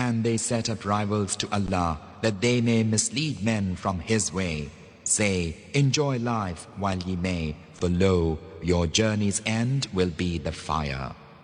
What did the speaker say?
And they set up rivals to Allah, that they may mislead men from His way. Say, enjoy life while ye may, for lo, your journey's end will be the fire.